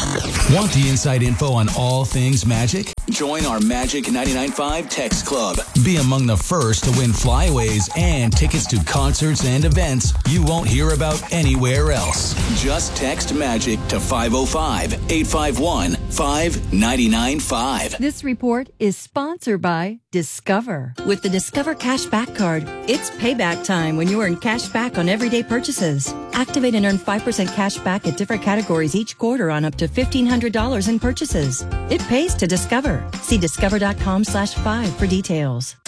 Want the inside info on all things Magic? Join our Magic 99.5 Text Club. Be among the first to win flyaways and tickets to concerts and events you won't hear about anywhere else. Just text Magic to 505-851-5995. This report is sponsored by Discover. With the Discover Cashback Card, it's payback time when you earn cash back on everyday purchases. Activate and earn 5% cash back at different categories each quarter on up to $1,500 in purchases. It pays to Discover. See discover.com/5 for details.